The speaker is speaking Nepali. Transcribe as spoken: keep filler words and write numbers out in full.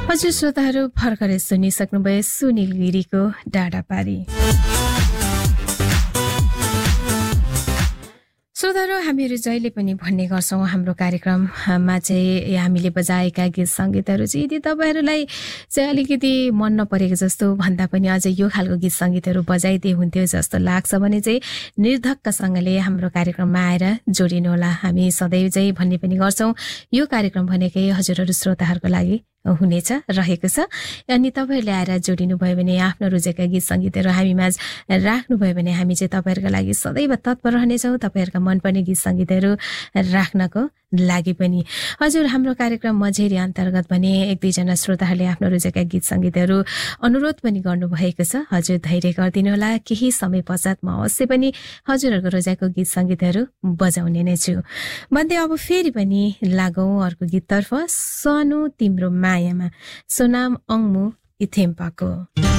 हजुर श्रोताहरू भर्खरै सुनिसक्नुभयो सुनिल गिरीको डाँडापारी। श्रोताहरू हामीहरू जहिले पनि भन्ने गर्छौँ हाम्रो कार्यक्रममा चाहिँ हामीले बजाएका गीत सङ्गीतहरू चाहिँ यदि तपाईँहरूलाई चाहिँ अलिकति मन नपरेको जस्तो भन्दा पनि अझै यो खालको गीत सङ्गीतहरू बजाइदिए हुन्थ्यो जस्तो लाग्छ भने चाहिँ निर्धक्कसँगले हाम्रो कार्यक्रममा आएर जोडिनुहोला। हामी सधैँ चाहिँ भन्ने पनि गर्छौँ यो कार्यक्रम भनेकै हजुरहरू श्रोताहरूको लागि हुनेछ रहेको छ। अनि तपाईँहरूले आएर जोडिनुभयो भने आफ्नो रोजेका गीत सङ्गीतहरू हामीमा राख्नुभयो भने हामी चाहिँ तपाईँहरूको लागि सदैव तत्पर रहनेछौँ तपाईँहरूका मनपर्ने गीत सङ्गीतहरू राख्नको लागि पनि। हजुर हाम्रो कार्यक्रम मझेरी अन्तर्गत भने एक दुईजना श्रोताहरूले आफ्नो रोजेका गीत सङ्गीतहरू अनुरोध पनि गर्नुभएको छ। हजुर धैर्य गरिदिनुहोला, केही समय पश्चात म अवश्य पनि हजुरहरूको रोजेको गीत सङ्गीतहरू बजाउने नै छु। भन्दै अब फेरि पनि लागौँ अर्को गीततर्फ, सानो तिम्रो मायामा, सोनाम अङ्मु इथेम्पाको।